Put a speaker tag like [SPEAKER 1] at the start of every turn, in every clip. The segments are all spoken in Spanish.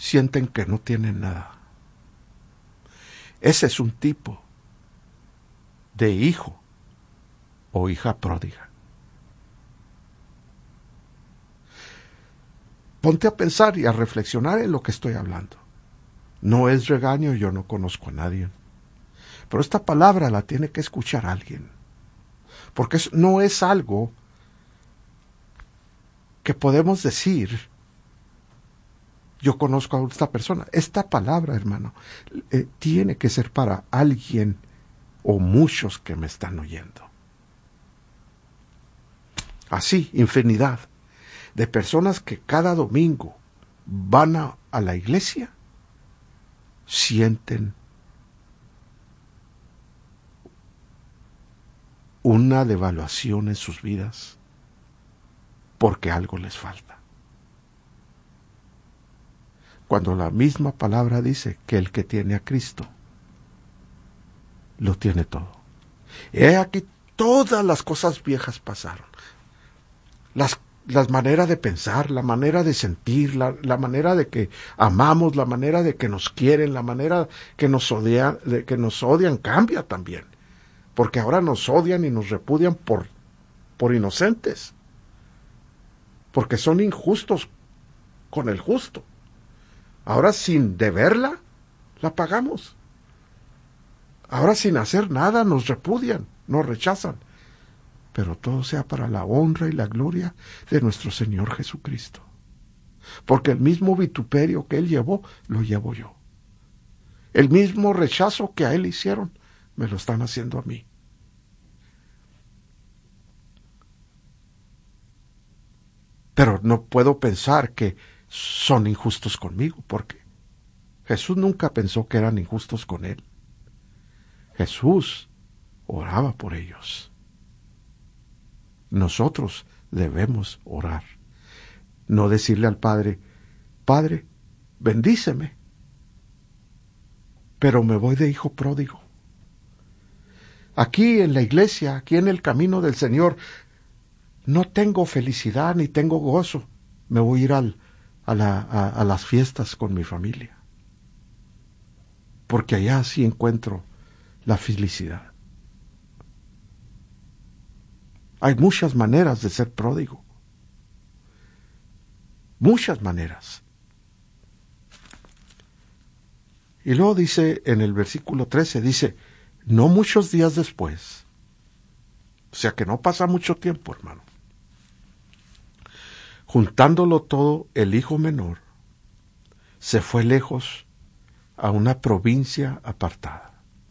[SPEAKER 1] sienten que no tienen nada. Ese es un tipo de hijo o hija pródiga. Ponte a pensar y a reflexionar en lo que estoy hablando. No es regaño, yo no conozco a nadie. Pero esta palabra la tiene que escuchar alguien. Porque no es algo que podemos decir, yo conozco a esta persona. Esta palabra, hermano, tiene que ser para alguien o muchos que me están oyendo. Así, infinidad de personas que cada domingo van a la iglesia, sienten una devaluación en sus vidas porque algo les falta. Cuando la misma palabra dice que el que tiene a Cristo lo tiene todo. He aquí, todas las cosas viejas pasaron. Las maneras de pensar, la manera de sentir, la manera de que amamos, la manera de que nos quieren, la manera que nos odian cambia también. Porque ahora nos odian y nos repudian por inocentes. Porque son injustos con el justo. Ahora sin deberla, la pagamos. Ahora sin hacer nada nos repudian, nos rechazan. Pero todo sea para la honra y la gloria de nuestro Señor Jesucristo. Porque el mismo vituperio que Él llevó, lo llevo yo. El mismo rechazo que a Él hicieron, me lo están haciendo a mí. Pero no puedo pensar que son injustos conmigo, porque Jesús nunca pensó que eran injustos con Él. Jesús oraba por ellos. Nosotros debemos orar. No decirle al Padre, Padre, bendíceme, pero me voy de hijo pródigo. Aquí en la iglesia, aquí en el camino del Señor, no tengo felicidad ni tengo gozo. Me voy a ir a las fiestas con mi familia. Porque allá sí encuentro la felicidad. Hay muchas maneras de ser pródigo. Muchas maneras. Y luego dice en el versículo 13, dice, no muchos días después, o sea que no pasa mucho tiempo, hermano, juntándolo todo, el hijo menor se fue lejos a una provincia apartada.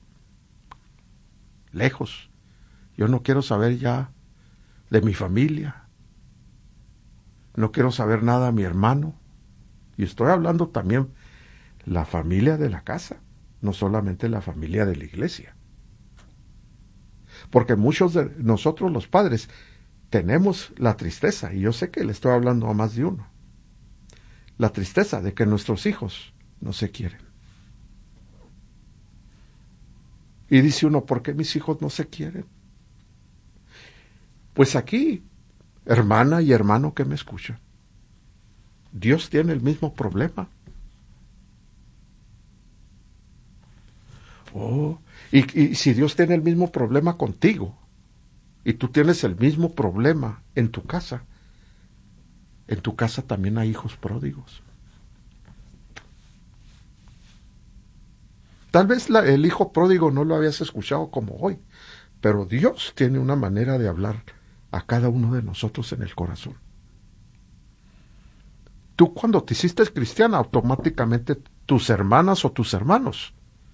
[SPEAKER 1] Lejos. Yo no quiero saber ya de mi familia. No quiero saber nada de mi hermano. Y estoy hablando también la familia de la casa, no solamente la familia de la iglesia. Porque muchos de nosotros los padres tenemos la tristeza, y yo sé que le estoy hablando a más de uno, la tristeza de que nuestros hijos no se quieren. Y dice uno, ¿por qué mis hijos no se quieren? Pues aquí, hermana y hermano que me escuchan, Dios tiene el mismo problema. Oh, y si Dios tiene el mismo problema contigo, y tú tienes el mismo problema en tu casa también hay hijos pródigos. Tal vez el hijo pródigo no lo habías escuchado como hoy, pero Dios tiene una manera de hablar a cada uno de nosotros en el corazón. Tú cuando te hiciste cristiana, automáticamente tus hermanas o tus hermanos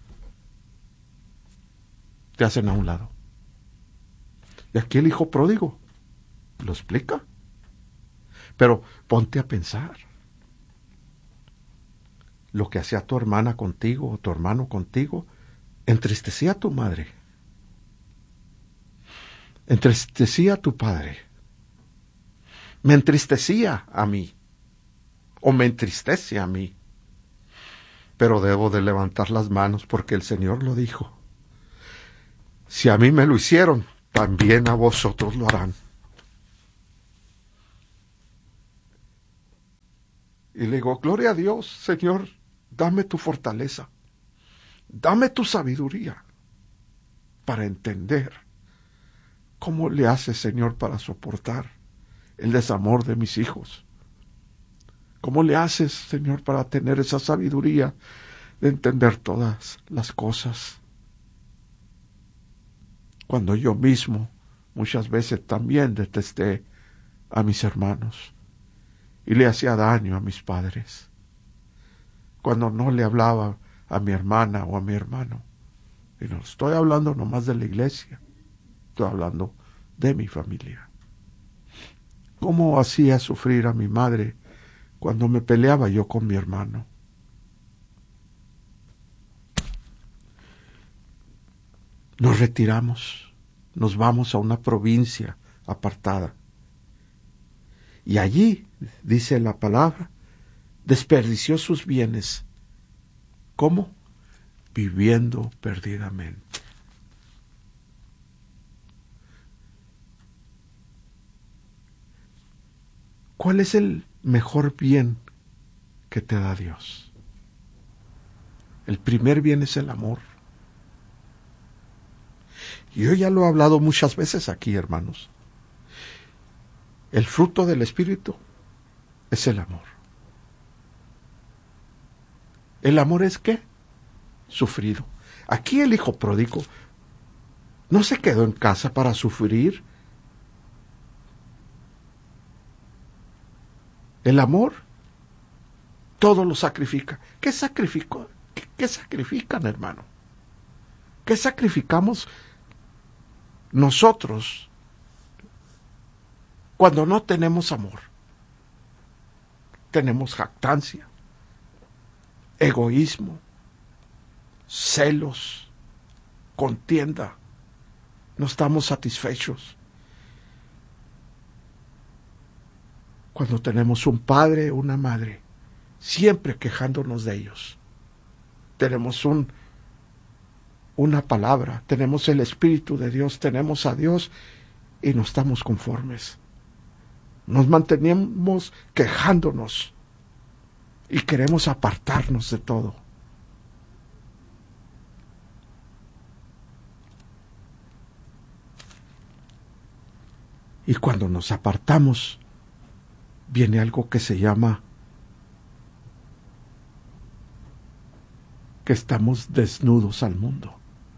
[SPEAKER 1] te hacen a un lado. Y aquí el hijo pródigo lo explica. Pero ponte a pensar. Lo que hacía tu hermana contigo o tu hermano contigo entristecía a tu madre. Entristecía a tu padre. Me entristecía a mí. O me entristece a mí. Pero debo de levantar las manos porque el Señor lo dijo. Si a mí me lo hicieron, también a vosotros lo harán. Y le digo, gloria a Dios, Señor, dame tu fortaleza, dame tu sabiduría para entender cómo le haces, Señor, para soportar el desamor de mis hijos. ¿Cómo le haces, Señor, para tener esa sabiduría de entender todas las cosas? Cuando yo mismo muchas veces también detesté a mis hermanos y le hacía daño a mis padres. Cuando no le hablaba a mi hermana o a mi hermano. Y no estoy hablando nomás de la iglesia, estoy hablando de mi familia. ¿Cómo hacía sufrir a mi madre cuando me peleaba yo con mi hermano? Nos retiramos, nos vamos a una provincia apartada. Y allí, dice la palabra, desperdició sus bienes. ¿Cómo? Viviendo perdidamente. ¿Cuál es el mejor bien que te da Dios? El primer bien es el amor. Yo ya lo he hablado muchas veces aquí, hermanos. El fruto del Espíritu es el amor. ¿El amor es qué? Sufrido. Aquí el hijo pródigo no se quedó en casa para sufrir. El amor todo lo sacrifica. ¿Qué sacrificó? ¿Qué sacrifican, hermano? ¿Qué sacrificamos nosotros cuando no tenemos amor? Tenemos jactancia, egoísmo, celos, contienda. No estamos satisfechos. Cuando tenemos un padre o una madre, siempre quejándonos de ellos. Tenemos una palabra, tenemos el Espíritu de Dios, tenemos a Dios y no estamos conformes. Nos mantenemos quejándonos y queremos apartarnos de todo. Y cuando nos apartamos, viene algo que se llama que estamos desnudos al mundo.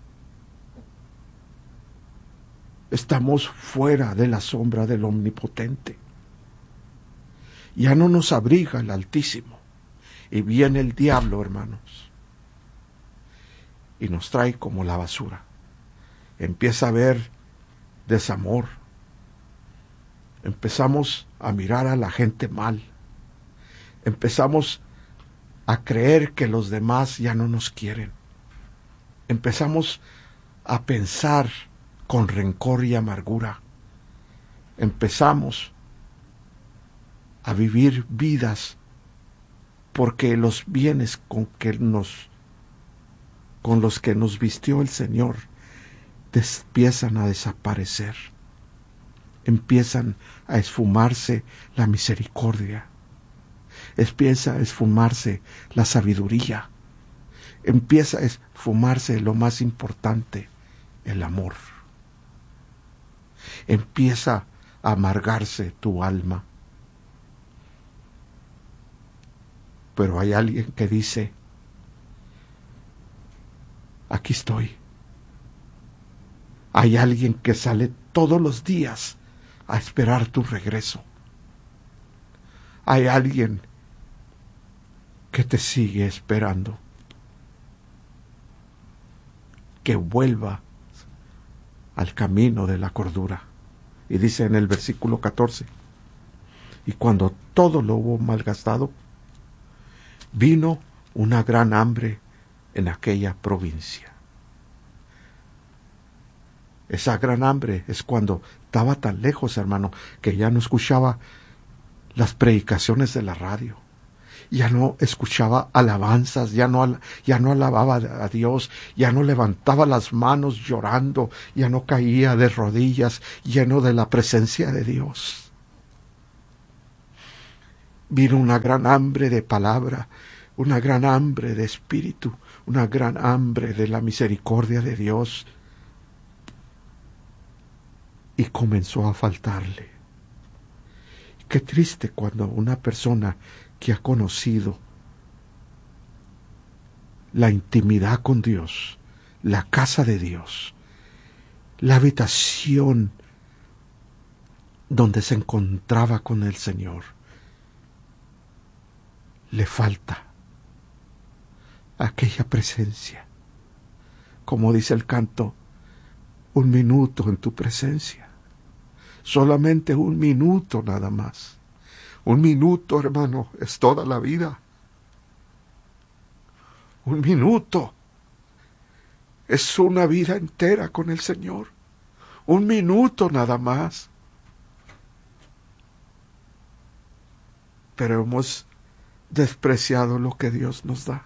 [SPEAKER 1] Estamos fuera de la sombra del Omnipotente. Ya no nos abriga el Altísimo. Y viene el diablo, hermanos, y nos trae como la basura. Empieza a haber desamor. Empezamos a mirar a la gente mal. Empezamos a creer que los demás ya no nos quieren. Empezamos a pensar con rencor y amargura. Empezamos a vivir vidas porque los bienes con los que nos vistió el Señor empiezan a desaparecer. Empiezan a esfumarse la misericordia. Empieza a esfumarse la sabiduría. Empieza a esfumarse lo más importante, el amor. Empieza a amargarse tu alma. Pero hay alguien que dice, aquí estoy. Hay alguien que sale todos los días a esperar tu regreso. Hay alguien que te sigue esperando. Que vuelva al camino de la cordura. Y dice en el versículo 14, y cuando todo lo hubo malgastado, vino una gran hambre en aquella provincia. Esa gran hambre es cuando estaba tan lejos, hermano, que ya no escuchaba las predicaciones de la radio. Ya no escuchaba alabanzas, ya no alababa a Dios, ya no levantaba las manos llorando, ya no caía de rodillas lleno de la presencia de Dios. vino una gran hambre de palabra, una gran hambre de espíritu, una gran hambre de la misericordia de Dios, y comenzó a faltarle. Qué triste cuando una persona que ha conocido la intimidad con Dios, la casa de Dios, la habitación donde se encontraba con el Señor, le falta aquella presencia. Como dice el canto, un minuto en tu presencia. Solamente un minuto nada más. Un minuto, hermano, es toda la vida. Un minuto es una vida entera con el Señor. Un minuto nada más. Pero hemos despreciado lo que Dios nos da.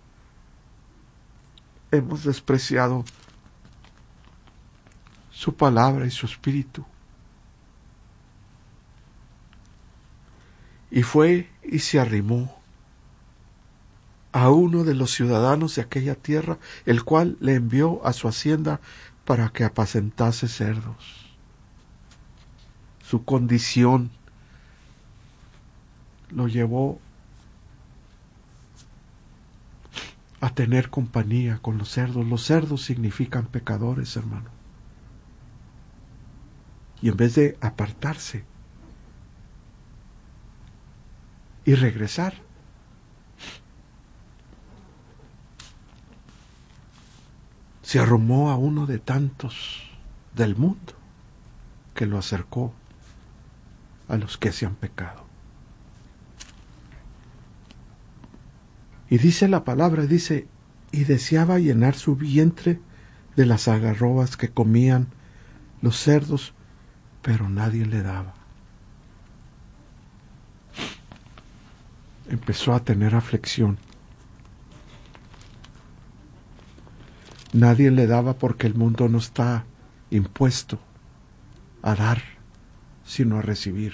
[SPEAKER 1] Hemos despreciado su palabra y su espíritu. Y fue y se arrimó a uno de los ciudadanos de aquella tierra, el cual le envió a su hacienda para que apacentase cerdos. Su condición lo llevó a tener compañía con los cerdos. Los cerdos significan pecadores, hermano. Y en vez de apartarse y regresar, se arrumó a uno de tantos del mundo que lo acercó a los que se han pecado. Y dice la palabra, dice, y deseaba llenar su vientre de las algarrobas que comían los cerdos, pero nadie le daba. Empezó a tener aflicción. Nadie le daba porque el mundo no está impuesto a dar, sino a recibir.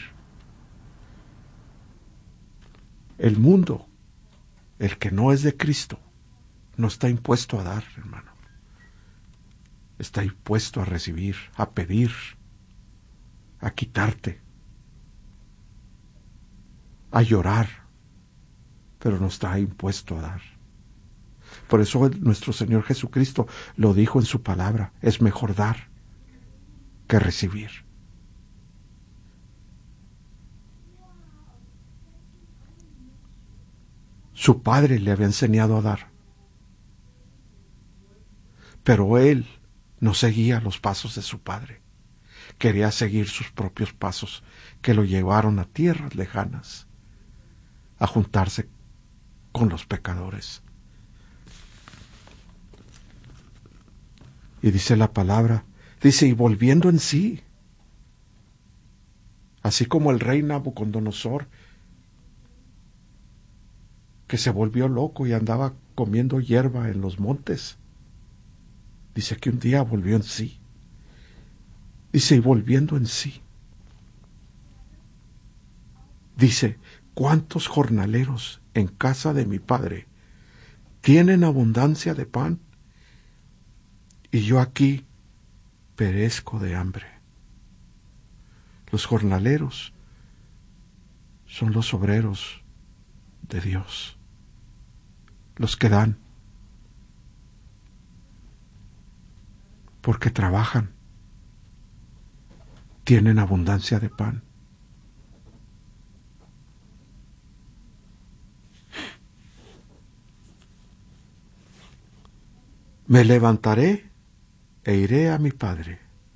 [SPEAKER 1] El mundo, el que no es de Cristo, no está impuesto a dar, hermano. Está impuesto a recibir, a pedir, a quitarte, a llorar, pero no está impuesto a dar. Por eso nuestro Señor Jesucristo lo dijo en su palabra, es mejor dar que recibir. Su padre le había enseñado a dar, pero él no seguía los pasos de su padre. Quería seguir sus propios pasos, que lo llevaron a tierras lejanas, a juntarse con los pecadores. Y dice la palabra, dice, y volviendo en sí, así como el rey Nabucodonosor, que se volvió loco y andaba comiendo hierba en los montes, dice que un día volvió en sí. Dice, y volviendo en sí, dice, ¿cuántos jornaleros en casa de mi padre tienen abundancia de pan? Y yo aquí perezco de hambre. Los jornaleros son los obreros de Dios, los que dan, porque trabajan, tienen abundancia de pan. Me levantaré e iré a mi padre,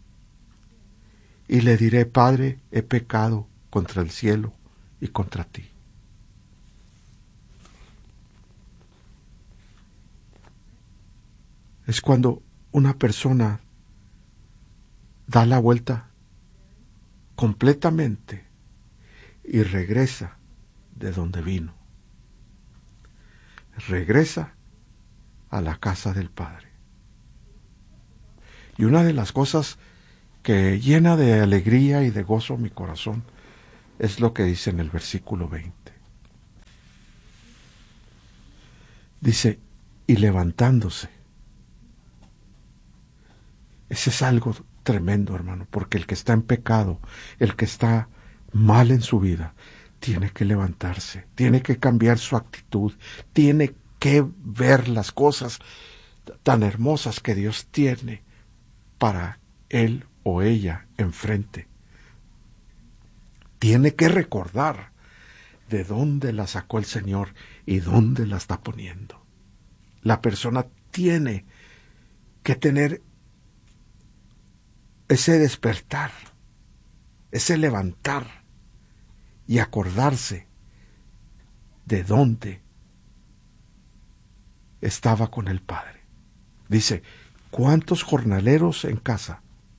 [SPEAKER 1] y le diré, Padre, he pecado contra el cielo y contra ti. Es cuando una persona da la vuelta completamente y regresa de donde vino. Regresa a la casa del Padre. Y una de las cosas que llena de alegría y de gozo mi corazón es lo que dice en el versículo 20. Dice, y levantándose. Ese es algo tremendo, hermano, porque el que está en pecado, el que está mal en su vida, tiene que levantarse, tiene que cambiar su actitud, tiene que ver las cosas tan hermosas que Dios tiene para él o ella enfrente. Tiene que recordar de dónde la sacó el Señor y dónde la está poniendo. La persona tiene que tener ese despertar, ese levantar y acordarse de dónde estaba con el Padre. Dice, ¿cuántos jornaleros en casa?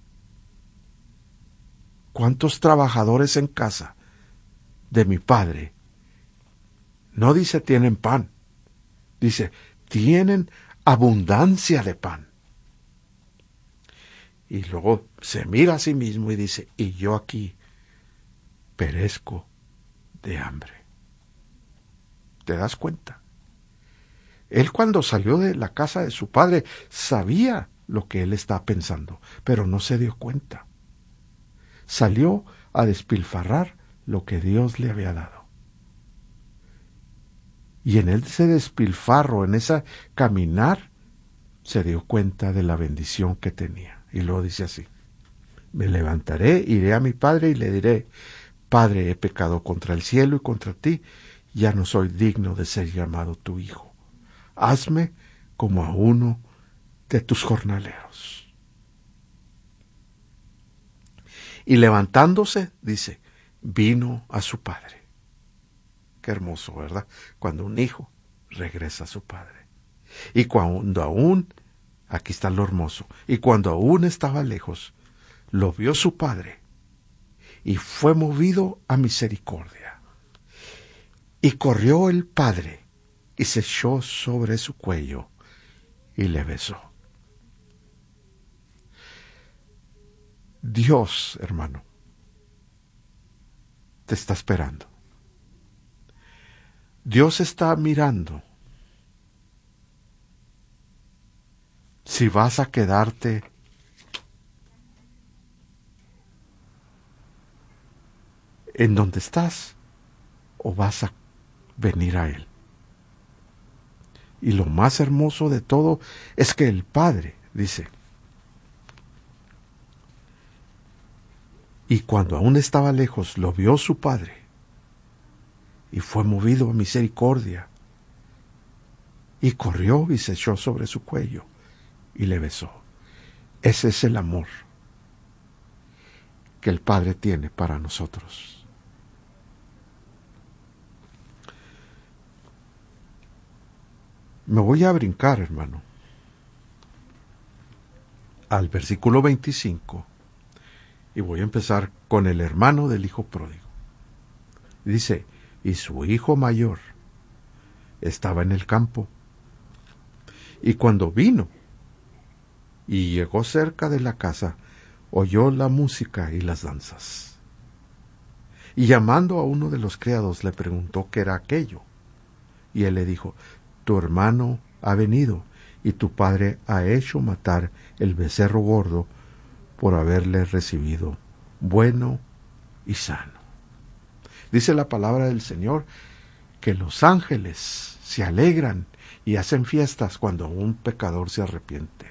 [SPEAKER 1] ¿Cuántos trabajadores en casa de mi Padre? No dice tienen pan, dice tienen abundancia de pan. Y luego se mira a sí mismo y dice, y yo aquí perezco de hambre. ¿Te das cuenta? Él cuando salió de la casa de su padre sabía lo que él estaba pensando, pero no se dio cuenta. Salió a despilfarrar lo que Dios le había dado. Y en ese despilfarro, en ese caminar, se dio cuenta de la bendición que tenía. Y luego dice así, me levantaré, iré a mi padre y le diré, Padre, he pecado contra el cielo y contra ti, ya no soy digno de ser llamado tu hijo. Hazme como a uno de tus jornaleros. Y levantándose, dice, vino a su padre. Qué hermoso, ¿verdad? Cuando un hijo regresa a su padre. Y cuando aún, aquí está lo hermoso, y cuando aún estaba lejos, lo vio su padre y fue movido a misericordia. Y corrió el padre y se echó sobre su cuello y le besó. Dios, hermano, te está esperando. Dios está mirando si vas a quedarte en donde estás o vas a venir a Él. Y lo más hermoso de todo es que el Padre dice, y cuando aún estaba lejos lo vio su Padre y fue movido a misericordia y corrió y se echó sobre su cuello y le besó. Ese es el amor que el Padre tiene para nosotros. Me voy a brincar, hermano, al versículo 25 y voy a empezar con el hermano del hijo pródigo. Dice, y su hijo mayor estaba en el campo, y cuando vino y llegó cerca de la casa, oyó la música y las danzas. Y llamando a uno de los criados le preguntó qué era aquello. Y él le dijo, tu hermano ha venido, y tu padre ha hecho matar el becerro gordo por haberle recibido bueno y sano. Dice la palabra del Señor que los ángeles se alegran y hacen fiestas cuando un pecador se arrepiente.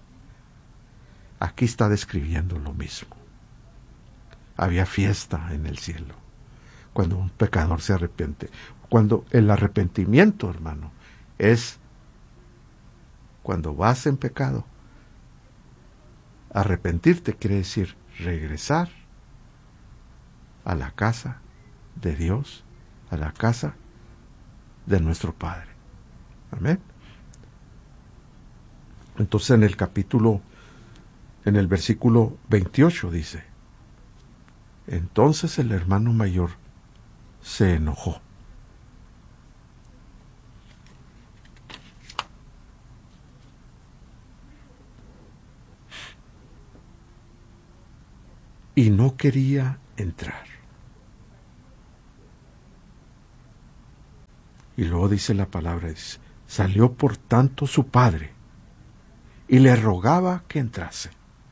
[SPEAKER 1] Aquí está describiendo lo mismo. Había fiesta en el cielo cuando un pecador se arrepiente. Cuando el arrepentimiento, hermano, es cuando vas en pecado. Arrepentirte quiere decir regresar a la casa de Dios, a la casa de nuestro Padre. Amén. Entonces en el versículo 28 dice, entonces el hermano mayor se enojó. Y no quería entrar. Y luego dice la palabra, dice, Salió por tanto su padre y le rogaba que entrase.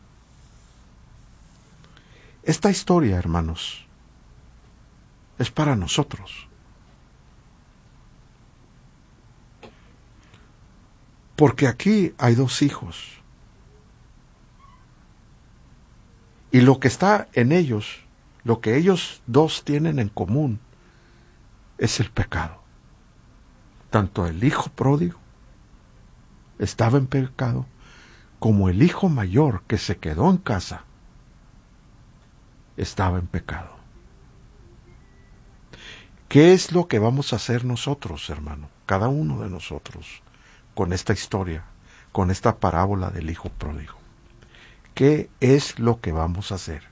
[SPEAKER 1] Esta historia, hermanos, es para nosotros. Porque aquí hay dos hijos. Y lo que está en ellos, lo que ellos dos tienen en común, es el pecado. Tanto el hijo pródigo estaba en pecado, como el hijo mayor que se quedó en casa estaba en pecado. ¿Qué es lo que vamos a hacer nosotros, hermano? Cada uno de nosotros, con esta historia, con esta parábola del hijo pródigo. ¿Qué es lo que vamos a hacer?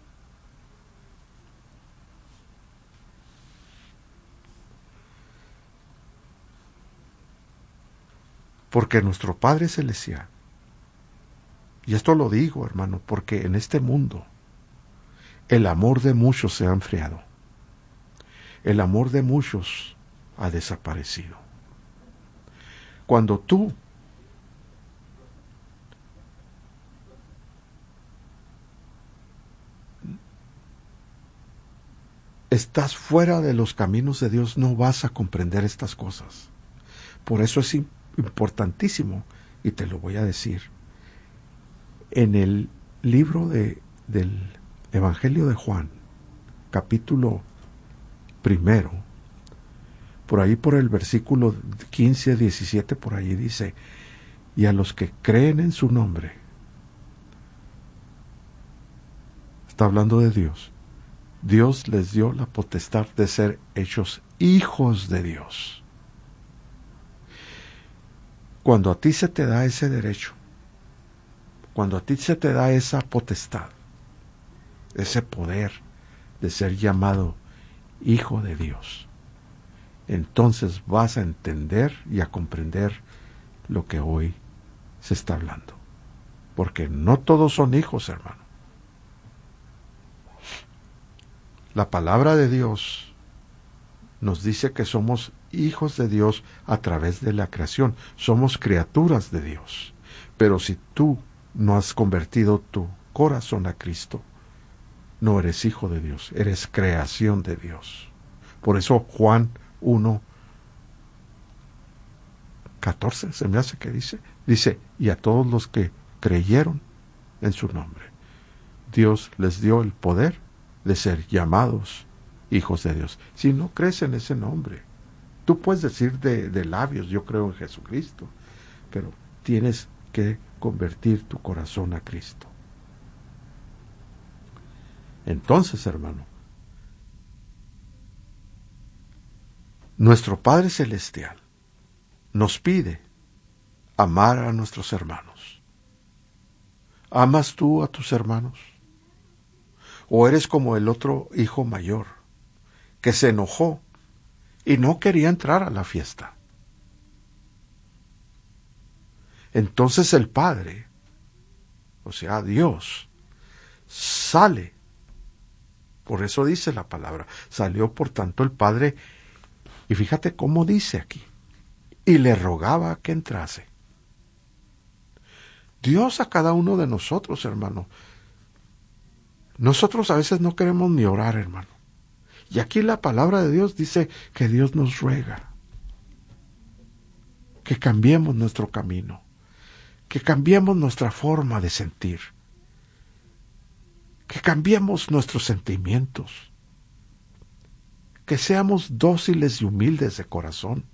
[SPEAKER 1] Porque nuestro Padre Celestial, y esto lo digo, hermano, porque en este mundo el amor de muchos se ha enfriado. El amor de muchos ha desaparecido. Cuando tú estás fuera de los caminos de Dios, no vas a comprender estas cosas. Por eso es importantísimo, y te lo voy a decir. En el libro del Evangelio de Juan, capítulo 1, por ahí por el versículo 15, 17, por ahí dice, y a los que creen en su nombre, está hablando de Dios, Dios les dio la potestad de ser hechos hijos de Dios. Cuando a ti se te da ese derecho, cuando a ti se te da esa potestad, ese poder de ser llamado hijo de Dios, entonces vas a entender y a comprender lo que hoy se está hablando. Porque no todos son hijos, hermano. La palabra de Dios nos dice que somos hijos de Dios a través de la creación. Somos criaturas de Dios. Pero si tú no has convertido tu corazón a Cristo, no eres hijo de Dios, eres creación de Dios. Por eso Juan 1:14, se me hace que dice, y a todos los que creyeron en su nombre, Dios les dio el poder de ser llamados hijos de Dios. Si no crees en ese nombre, tú puedes decir de labios, yo creo en Jesucristo, pero tienes que convertir tu corazón a Cristo. Entonces, hermano, nuestro Padre Celestial nos pide amar a nuestros hermanos. ¿Amas tú a tus hermanos? ¿O eres como el otro hijo mayor, que se enojó y no quería entrar a la fiesta? Entonces el Padre, o sea, Dios, sale. Por eso dice la palabra, salió por tanto el Padre, y fíjate cómo dice aquí, y le rogaba que entrase. Dios a cada uno de nosotros, hermano. Nosotros a veces no queremos ni orar, hermano. Y aquí la palabra de Dios dice que Dios nos ruega que cambiemos nuestro camino, que cambiemos nuestra forma de sentir, que cambiemos nuestros sentimientos, que seamos dóciles y humildes de corazón.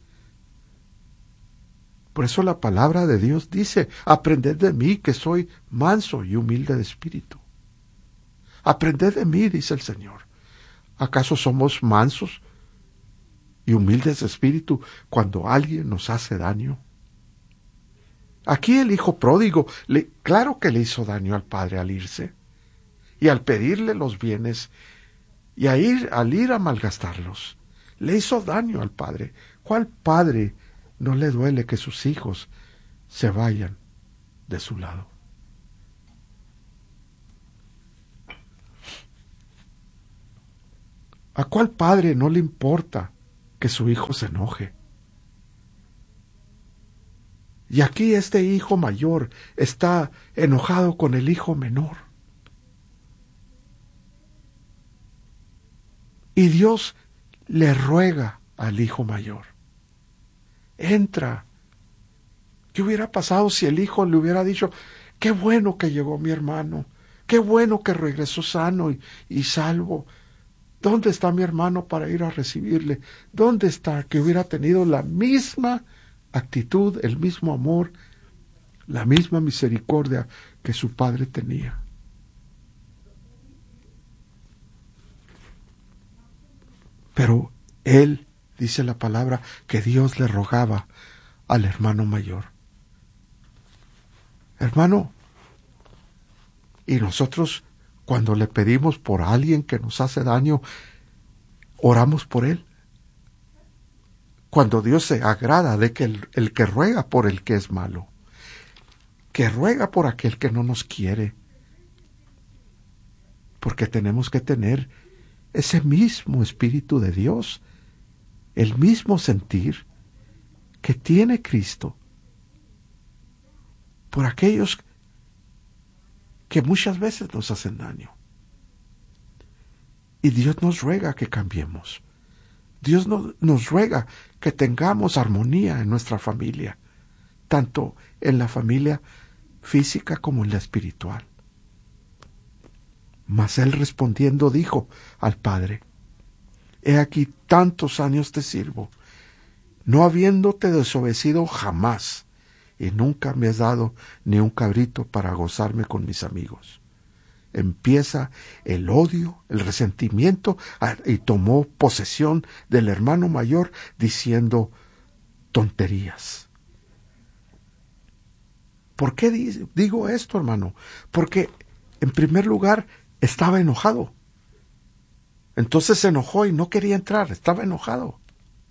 [SPEAKER 1] Por eso la palabra de Dios dice, aprended de mí que soy manso y humilde de espíritu. Aprended de mí, dice el Señor. ¿Acaso somos mansos y humildes de espíritu cuando alguien nos hace daño? Aquí el hijo pródigo, claro que le hizo daño al padre al irse, y al pedirle los bienes, y al ir a malgastarlos, le hizo daño al padre. ¿Cuál padre no le duele que sus hijos se vayan de su lado? ¿A cuál padre no le importa que su hijo se enoje? Y aquí este hijo mayor está enojado con el hijo menor. Y Dios le ruega al hijo mayor: entra. ¿Qué hubiera pasado si el hijo le hubiera dicho: qué bueno que llegó mi hermano, qué bueno que regresó sano y salvo? ¿Dónde está mi hermano para ir a recibirle? ¿Dónde está? Que hubiera tenido la misma actitud, el mismo amor, la misma misericordia que su padre tenía. Pero él, dice la palabra, que Dios le rogaba al hermano mayor: hermano, y nosotros, cuando le pedimos por alguien que nos hace daño, oramos por él. Cuando Dios se agrada de que el que ruega por el que es malo, que ruega por aquel que no nos quiere, porque tenemos que tener ese mismo Espíritu de Dios, el mismo sentir que tiene Cristo por aquellos que muchas veces nos hacen daño. Y Dios nos ruega que cambiemos. Dios nos ruega que tengamos armonía en nuestra familia, tanto en la familia física como en la espiritual. Mas él respondiendo dijo al padre: he aquí tantos años te sirvo, no habiéndote desobedecido jamás, y nunca me has dado ni un cabrito para gozarme con mis amigos. Empieza el odio, el resentimiento, y tomó posesión del hermano mayor diciendo tonterías. ¿Por qué digo esto, hermano? Porque, en primer lugar, estaba enojado. Entonces se enojó y no quería entrar, estaba enojado.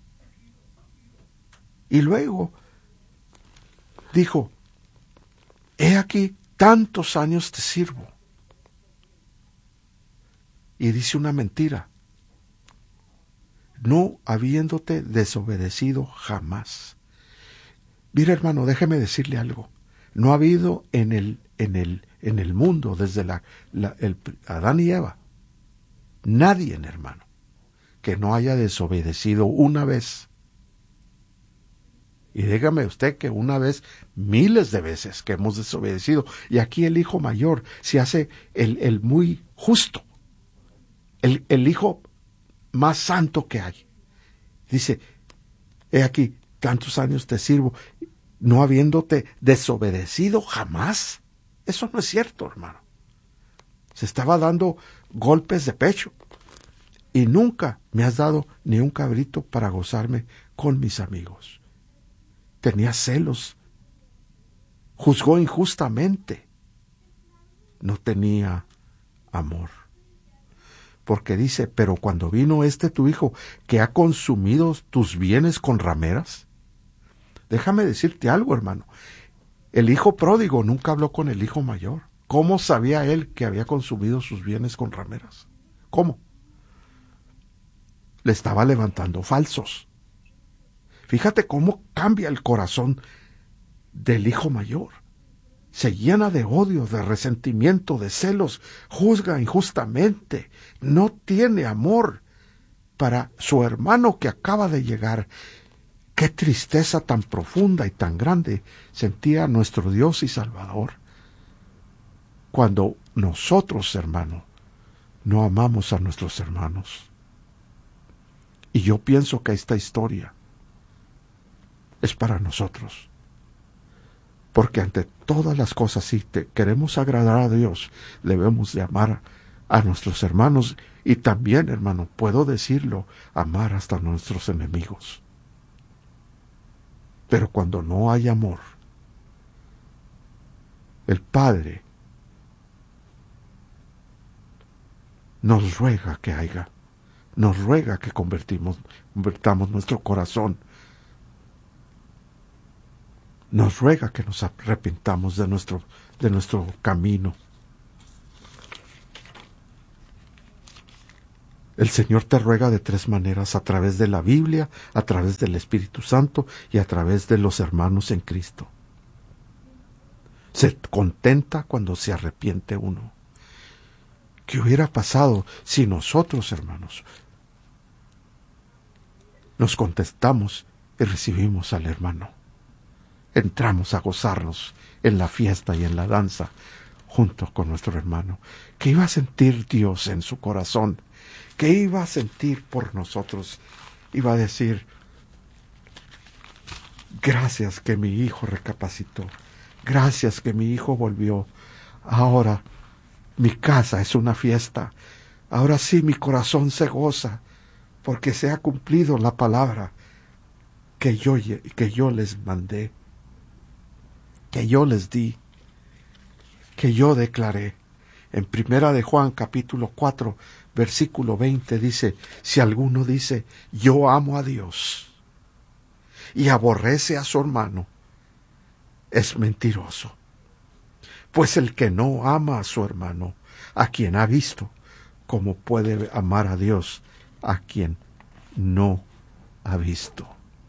[SPEAKER 1] Y luego dijo: he aquí tantos años te sirvo. Y dice una mentira: no habiéndote desobedecido jamás. Mira, hermano, déjeme decirle algo. No ha habido en el mundo, desde Adán y Eva, nadie, hermano, que no haya desobedecido una vez. Y dígame usted que una vez, miles de veces que hemos desobedecido. Y aquí el hijo mayor se hace el muy justo, el hijo más santo que hay. Dice: he aquí tantos años te sirvo, no habiéndote desobedecido jamás. Eso no es cierto, hermano. Se estaba dando golpes de pecho. Y nunca me has dado ni un cabrito para gozarme con mis amigos. Tenía celos. Juzgó injustamente. No tenía amor. Porque dice: pero cuando vino tu hijo, que ha consumido tus bienes con rameras. Déjame decirte algo, hermano. El hijo pródigo nunca habló con el hijo mayor. ¿Cómo sabía él que había consumido sus bienes con rameras? ¿Cómo? Le estaba levantando falsos. Fíjate cómo cambia el corazón del hijo mayor. Se llena de odio, de resentimiento, de celos, juzga injustamente, no tiene amor para su hermano que acaba de llegar. Qué tristeza tan profunda y tan grande sentía nuestro Dios y Salvador cuando nosotros, hermano, no amamos a nuestros hermanos. Y yo pienso que esta historia es para nosotros. Porque ante todas las cosas, si queremos agradar a Dios, debemos de amar a nuestros hermanos y también, hermano, puedo decirlo, amar hasta a nuestros enemigos. Pero cuando no hay amor, el Padre nos ruega que haya, nos ruega que convertamos nuestro corazón, nos ruega que nos arrepintamos de nuestro camino. El Señor te ruega de 3 maneras: a través de la Biblia, a través del Espíritu Santo y a través de los hermanos en Cristo. Se contenta cuando se arrepiente uno. ¿Qué hubiera pasado si nosotros, hermanos, nos contestamos y recibimos al hermano? Entramos a gozarnos en la fiesta y en la danza junto con nuestro hermano. ¿Qué iba a sentir Dios en su corazón? ¿Qué iba a sentir por nosotros? Iba a decir: gracias que mi hijo recapacitó. Gracias que mi hijo volvió. Ahora mi casa es una fiesta. Ahora sí mi corazón se goza porque se ha cumplido la palabra que yo les mandé, que yo les di, que yo declaré. En 1 de Juan capítulo 4 versículo 20 dice: si alguno dice yo amo a Dios y aborrece a su hermano, es mentiroso. Pues el que no ama a su hermano, a quien ha visto, ¿cómo puede amar a Dios a quien no ha visto?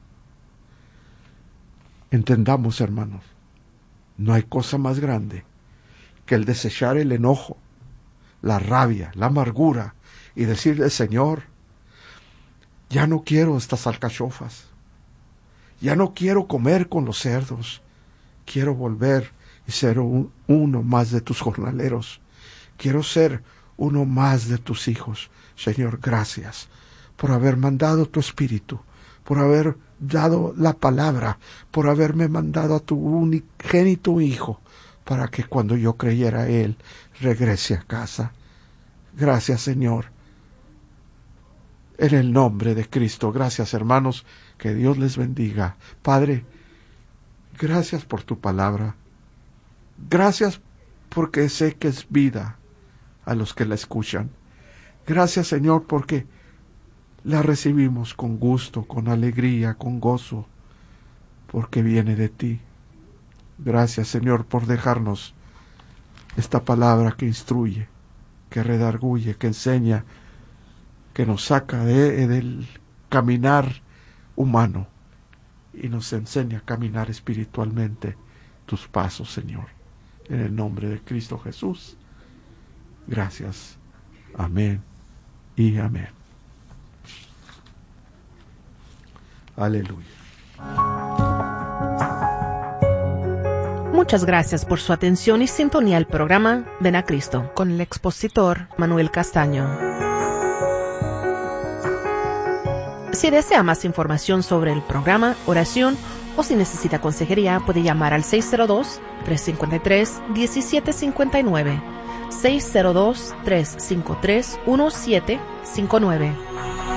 [SPEAKER 1] Entendamos, hermanos, no hay cosa más grande que el desechar el enojo, la rabia, la amargura y decirle: Señor, ya no quiero estas alcachofas, ya no quiero comer con los cerdos, quiero volver y ser uno más de tus jornaleros, quiero ser uno más de tus hijos. Señor, gracias por haber mandado tu Espíritu, por haber dado la palabra, por haberme mandado a tu unigénito Hijo, para que cuando yo creyera Él, regrese a casa. Gracias, Señor. En el nombre de Cristo, gracias, hermanos, que Dios les bendiga. Padre, gracias por tu palabra. Gracias porque sé que es vida a los que la escuchan. Gracias, Señor, porque la recibimos con gusto, con alegría, con gozo, porque viene de ti. Gracias, Señor, por dejarnos esta palabra que instruye, que redarguye, que enseña, que nos saca del caminar humano y nos enseña a caminar espiritualmente tus pasos, Señor. En el nombre de Cristo Jesús. Gracias. Amén y amén. Aleluya.
[SPEAKER 2] Muchas gracias por su atención y sintonía al programa Ven a Cristo con el expositor Manuel Castaño. Si desea más información sobre el programa, oración o si necesita consejería, puede llamar al 602-353-1759, 602-353-1759.